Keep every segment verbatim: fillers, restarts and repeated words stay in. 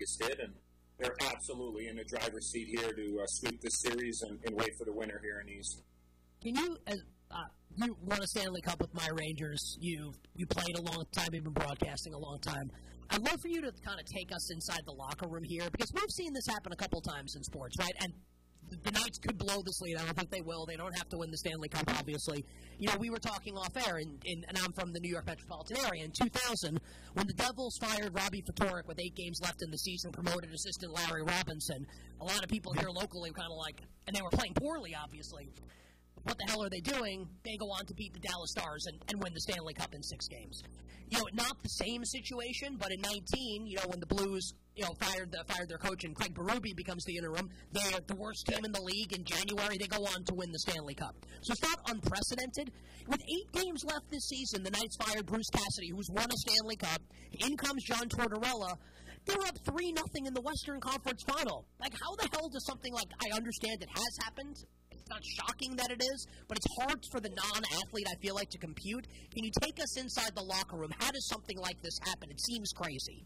Vegas did, and they're absolutely in the driver's seat here to uh, sweep this series and, and wait for the winner here in the East. Can you, uh, uh, you won a Stanley Cup with my Rangers. You you played a long time. You've been broadcasting a long time. I'd love for you to kind of take us inside the locker room here, because we've seen this happen a couple times in sports, right? And the Knights could blow this lead. I don't think they will. They don't have to win the Stanley Cup, obviously. You know, we were talking off air, in, in, and I'm from the New York metropolitan area. In two thousand, when the Devils fired Robbie Ftorek with eight games left in the season, promoted assistant Larry Robinson, a lot of people here locally were kind of like, and they were playing poorly, obviously. What the hell are they doing? They go on to beat the Dallas Stars and, and win the Stanley Cup in six games. You know, not the same situation, but in nineteen, you know, when the Blues, you know, fired the, fired their coach and Craig Berube becomes the interim, they're the worst team in the league. In January, they go on to win the Stanley Cup. So it's not unprecedented. With eight games left this season, the Knights fired Bruce Cassidy, who's won a Stanley Cup. In comes John Tortorella. They're up three nothing in the Western Conference Final. Like, how the hell does something like, I understand it has happened. It's not shocking that it is, but it's hard for the non-athlete, I feel like, to compute. Can you take us inside the locker room? How does something like this happen? It seems crazy.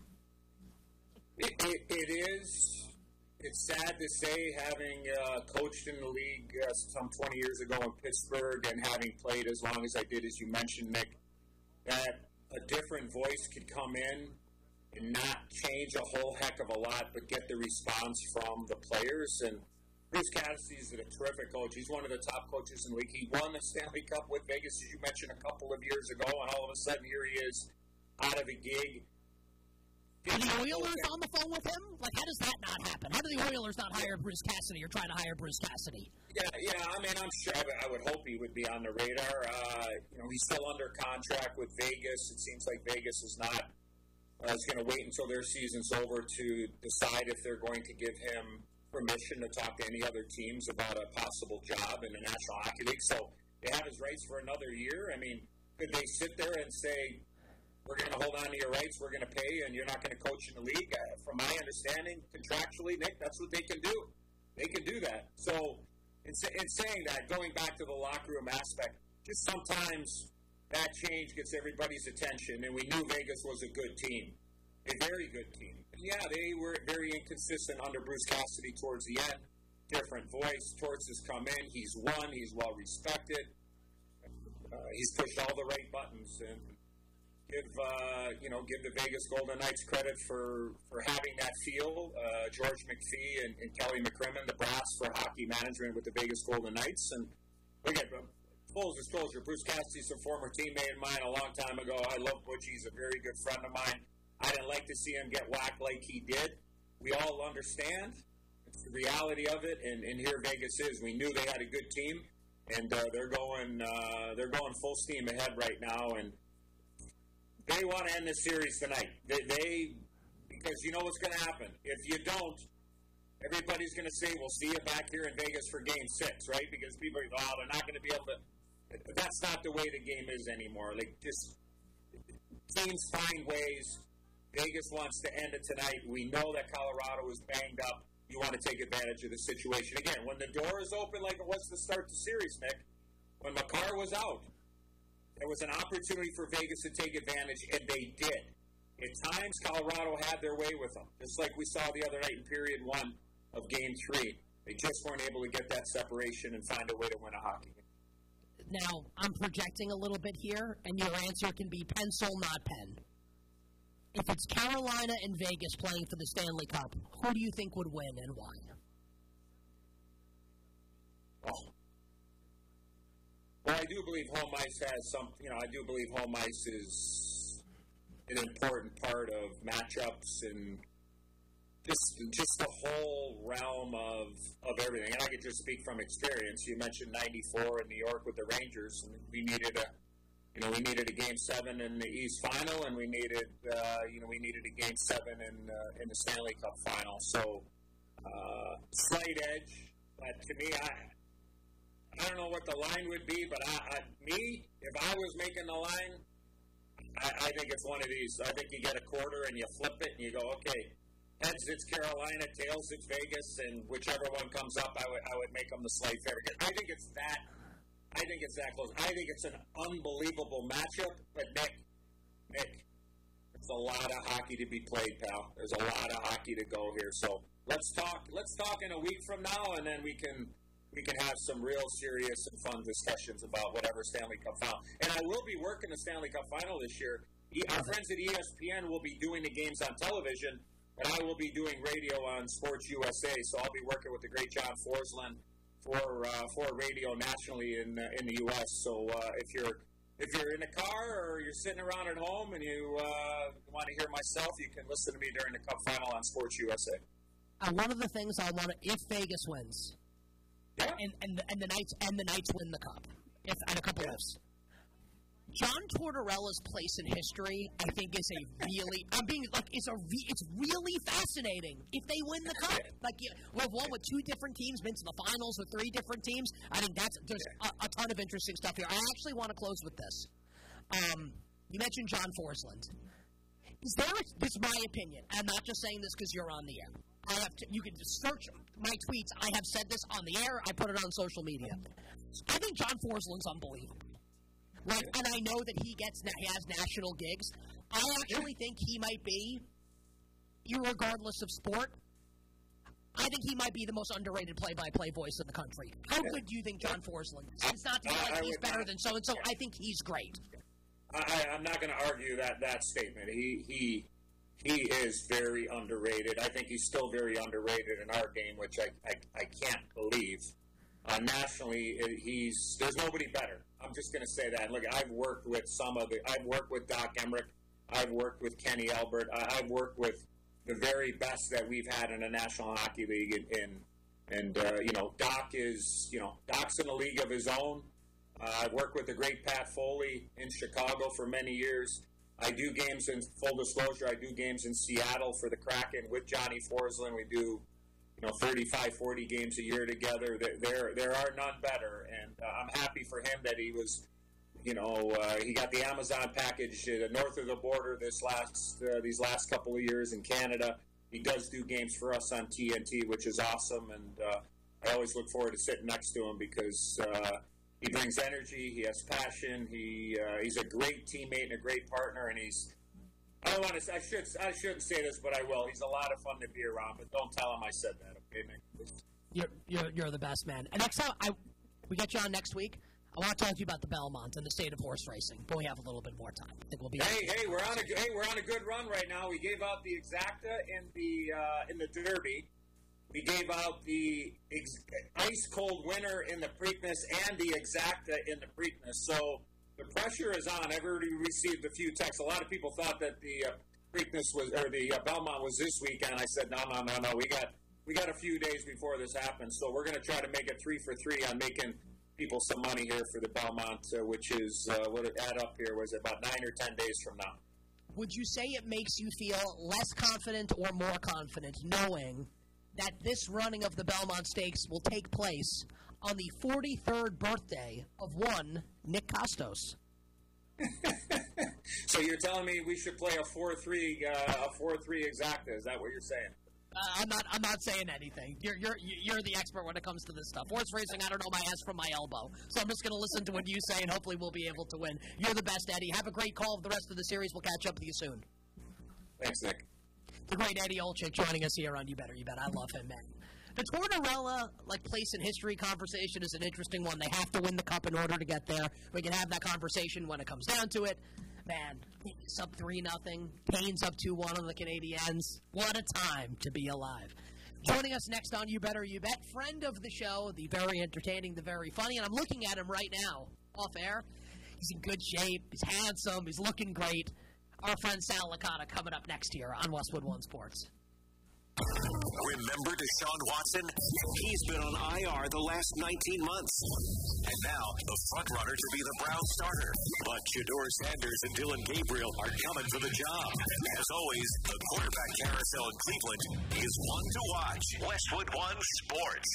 It, it, it is. It's sad to say, having uh, coached in the league uh, some twenty years ago in Pittsburgh and having played as long as I did, as you mentioned, Nick, that a different voice could come in and not change a whole heck of a lot, but get the response from the players. And Bruce Cassidy is a terrific coach. He's one of the top coaches in the league. He won the Stanley Cup with Vegas, as you mentioned, a couple of years ago, and all of a sudden here he is out of a gig. Are the Oilers on the phone with him? Like, how does that not happen? How do the Oilers not hire Bruce Cassidy or try to hire Bruce Cassidy? Yeah, yeah. I mean, I'm sure. I would, I would hope he would be on the radar. Uh, you know, he's still under contract with Vegas. It seems like Vegas is not. Uh, is going to wait until their season's over to decide if they're going to give him permission to talk to any other teams about a possible job in the National Hockey League. So they have his rights for another year. I mean, could they sit there and say, we're going to hold on to your rights, we're going to pay you, and you're not going to coach in the league? Uh, from my understanding, contractually, Nick, that's what they can do. They can do that. So in, in saying that, going back to the locker room aspect, just sometimes that change gets everybody's attention, and we knew Vegas was a good team, a very good team. And yeah, they were very inconsistent under Bruce Cassidy towards the end. Different voice. Torts has come in. He's won. He's well respected. Uh, he's pushed all the right buttons, and give uh, you know give the Vegas Golden Knights credit for, for having that feel. Uh, George McPhee and, and Kelly McCrimmon, the brass for hockey management with the Vegas Golden Knights, and look at them. Full disclosure, Bruce Cassidy's a former teammate of mine a long time ago. I love Butch. He's a very good friend of mine. I didn't like to see him get whacked like he did. We all understand. It's the reality of it, and, and here Vegas is. We knew they had a good team, and uh, they're going uh, they're going full steam ahead right now, and they want to end this series tonight. They, they because you know what's going to happen. If you don't, everybody's going to say, we'll see you back here in Vegas for game six, right? Because people are, oh, they're not going to be able to. That's not the way the game is anymore. Like, just teams find ways. Vegas wants to end it tonight. We know that Colorado is banged up. You want to take advantage of the situation. Again, when the door is open like it was to start the series, Nick, when Makar was out, there was an opportunity for Vegas to take advantage, and they did. At times, Colorado had their way with them, just like we saw the other night in period one of game three. They just weren't able to get that separation and find a way to win a hockey game. Now, I'm projecting a little bit here, and your answer can be pencil, not pen. If it's Carolina and Vegas playing for the Stanley Cup, who do you think would win and why? Oh. Well, I do believe home ice has some, you know, I do believe home ice is an important part of matchups and just just the whole realm of, of everything. And I could just speak from experience. You mentioned ninety-four in New York with the Rangers, and we needed a, you know, we needed a game seven in the East Final, and we needed, uh, you know, we needed a game seven in uh, in the Stanley Cup Final. So, uh, slight edge, but to me, I. I don't know what the line would be, but I, I, me, if I was making the line, I, I think it's one of these. I think you get a quarter and you flip it and you go, okay, heads it's Carolina, tails it's Vegas, and whichever one comes up, I would I would make them the slight favorite. I think it's that. I think it's that close. I think it's an unbelievable matchup. But Nick, Nick, There's a lot of hockey to be played, pal. There's a lot of hockey to go here. So let's talk. Let's talk in a week from now, and then we can we can have some real serious and fun discussions about whatever Stanley Cup final. And I will be working the Stanley Cup final this year. Our friends at E S P N will be doing the games on television, and I will be doing radio on Sports U S A. So I'll be working with the great John Forsland for uh, for radio nationally in uh, in the U S. So uh, if you're if you're in a car or you're sitting around at home and you uh, want to hear myself, you can listen to me during the Cup final on Sports U S A. Uh, one of the things I want to, if Vegas wins, yeah. and and the, and the Knights and the Knights win the Cup, if and a couple yeah. ifs. John Tortorella's place in history, I think, is a really. I'm being like it's a. It's really fascinating if they win the cup. Like we've won with two different teams, been to the finals with three different teams. I think that's there's a, a ton of interesting stuff here. I actually want to close with this. Um, you mentioned John Forsland. Is there? A, this is my opinion. I'm not just saying this because you're on the air. I have to, you can search my tweets. I have said this on the air. I put it on social media. I think John Forsland's unbelievable. Right, and I know that he gets he has national gigs. I actually think he might be, irregardless of sport, I think he might be the most underrated play-by-play voice in the country. How good do you think John Forsland is? It's not to be like he's better than so-and-so. I think he's great. I, I'm not going to argue that, that statement. He he he is very underrated. I think he's still very underrated in our game, which I, I, I can't believe. Uh, nationally, he's there's nobody better. I'm just going to say that. Look, I've worked with some of the. I've worked with Doc Emmerich. I've worked with Kenny Albert. I, I've worked with the very best that we've had in the National Hockey League. And, and, and uh, you know, Doc is, you know, Doc's in a league of his own. Uh, I've worked with the great Pat Foley in Chicago for many years. I do games in, full disclosure, I do games in Seattle for the Kraken with Johnny Forsland. We do, you know, thirty-five, forty games a year together. There, there, there are none better, and uh, I'm happy for him that he was, you know, uh, he got the Amazon package uh, north of the border this last, uh, these last couple of years in Canada. He does do games for us on T N T, which is awesome, and uh, I always look forward to sitting next to him because uh, he brings energy, he has passion, he uh, he's a great teammate and a great partner, and he's. I don't want to. I should. I shouldn't say this, but I will. He's a lot of fun to be around. But don't tell him I said that, okay, Nick? You're you're you're the best, man. And next time I we get you on next week, I want to talk to you about the Belmont and the state of horse racing. But we have a little bit more time. I think we'll be. Hey, hey, we're on a hey, we're on a good run right now. We gave out the Exacta in the uh, in the Derby. We gave out the ex- ice cold winner in the Preakness and the Exacta in the Preakness. So. The pressure is on. I've already received a few texts. A lot of people thought that the uh, Preakness was or the uh, Belmont was this weekend. I said no, no, no, no. We got we got a few days before this happens, so we're going to try to make it three for three on making people some money here for the Belmont, uh, which is uh, what it add up here was about nine or ten days from now. Would you say it makes you feel less confident or more confident knowing that this running of the Belmont Stakes will take place on the forty-third birthday of one Nick Kostos? So you're telling me we should play a four three uh, a four three Exacta? Is that what you're saying? Uh, I'm not. I'm not saying anything. You're you're you're the expert when it comes to this stuff. Horse racing, I don't know my ass from my elbow. So I'm just going to listen to what you say, and hopefully we'll be able to win. You're the best, Eddie. Have a great call of the rest of the series. We'll catch up with you soon. Thanks, Nick. The great Eddie Olczyk joining us here on You Better You Bet. I love him, man. The Tortorella, like, place in history conversation is an interesting one. They have to win the Cup in order to get there. We can have that conversation when it comes down to it. Man, it's up three nothing. Kane's up two one on the Canadiens. What a time to be alive. Joining us next on You Better You Bet, friend of the show, the very entertaining, the very funny, and I'm looking at him right now, off air. He's in good shape. He's handsome. He's looking great. Our friend Sal Licata coming up next here on Westwood One Sports. Remember Deshaun Watson? He's been on I R the last nineteen months. And now, the front runner to be the Brown starter. But Shedeur Sanders and Dylan Gabriel are coming for the job. As always, the quarterback carousel in Cleveland is one to watch. Westwood One Sports.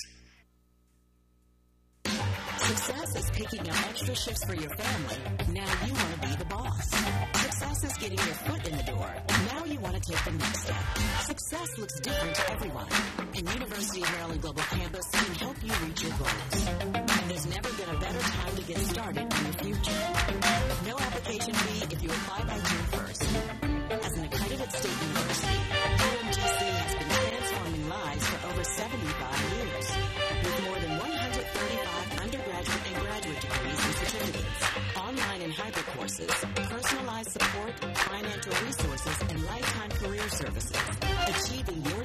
Success is picking up extra shifts for your family. Now you want to be the boss. Success is getting your foot in the door. Now you want to take the next step. Success looks different to everyone. And University of Maryland Global Campus can help you reach your goals. And there's never been a better time to get started in the future. No application fee if you apply by June first. As an and hybrid courses, personalized support, financial resources, and lifetime career services. Achieving your